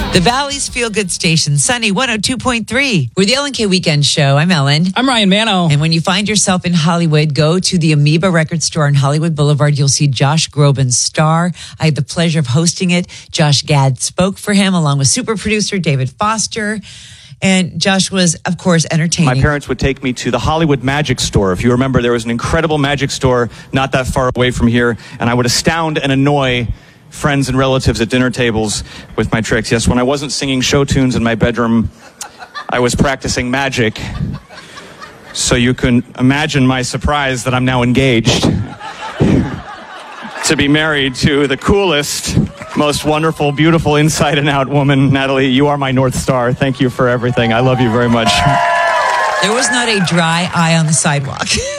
The Valley's Feel Good Station, Sunny 102.3. We're the LNK Weekend Show. I'm Ellen. I'm Ryan Mano. And when you find yourself in Hollywood, go to the Amoeba Record Store on Hollywood Boulevard. You'll see Josh Groban's Star. I had the pleasure of hosting it. Josh Gad spoke for him along with super producer David Foster. And Josh was, of course, entertaining. My parents would take me to the Hollywood Magic Store. If you remember, there was an incredible magic store not that far away from here. And I would astound and annoy friends and relatives at dinner tables with my tricks. Yes, when I wasn't singing show tunes in my bedroom, I was practicing magic. So you can imagine my surprise that I'm now engaged to be married to the coolest, most wonderful, beautiful, inside and out woman. Natalie, you are my North Star. Thank you for everything. I love you very much. There was not a dry eye on the sidewalk.